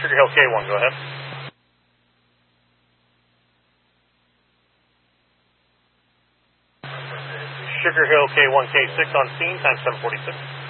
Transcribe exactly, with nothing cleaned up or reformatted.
Sugar Hill K one, go ahead. Sugar Hill K one K six on scene, time seven forty-six.